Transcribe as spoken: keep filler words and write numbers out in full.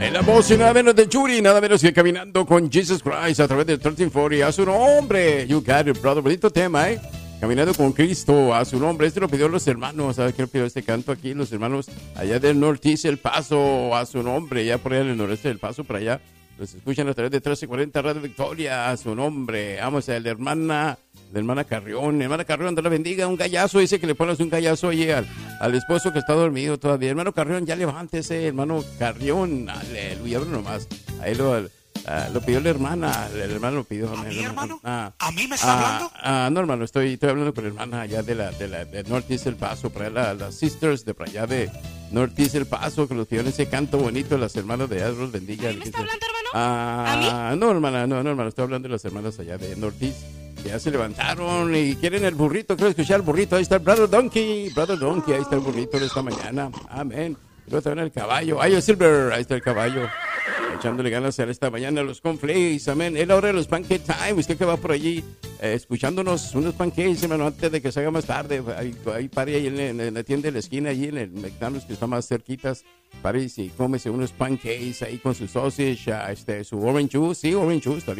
En la voz y nada menos de Yuri, nada menos que caminando con Jesus Christ a través del trece cuarenta a su nombre. You got it, brother. Bonito tema, ¿eh? Caminando con Cristo a su nombre. Este lo pidió los hermanos. ¿Sabes quién pidió este canto aquí? Los hermanos allá del noreste El Paso a su nombre. Ya por allá en el noreste del Paso, por allá. Los escuchan a través de trece cuarenta Radio Victoria a su nombre. Vamos a la hermana, la hermana Carrión. Hermana Carrión, Dios la bendiga. Un gallazo, dice que le pones un gallazo oye, al, al esposo que está dormido todavía. Hermano Carrión, ya levántese, hermano Carrión. Aleluya, abro nomás. Ahí lo... Uh, lo pidió la hermana, el hermano lo pidió. ¿A mí, hermano? Ah, ¿A mí me está ah, hablando? Ah, no, hermano, estoy, estoy hablando con la hermana allá de la, de la, de Northeast El Paso, para allá, las sisters de para allá de Northeast El Paso, que los pidió en ese canto bonito, las hermanas de allá, los bendiga. ¿A mí me está hablando, hermano? Ah, ¿A mí? no, hermana, no, no, hermano, estoy hablando de las hermanas allá de Northeast, que ya se levantaron y quieren el burrito, quiero escuchar el burrito, ahí está el Brother Donkey, Brother Donkey, ahí está el burrito de esta mañana, amén. Luego también el caballo, ay, el Silver, ahí está el caballo. Echándole ganas a esta mañana los cornflakes, amén. Es la hora de los pancake time. Usted que va por allí eh, escuchándonos unos pancakes, hermano, antes de que se haga más tarde. Ahí, ahí pare ahí en, en, en la tienda de la esquina, allí en el McDonald's que está más cerquitas. Pare y cómese unos pancakes ahí con su sausage, uh, este, su orange juice. Sí, orange juice, está bien.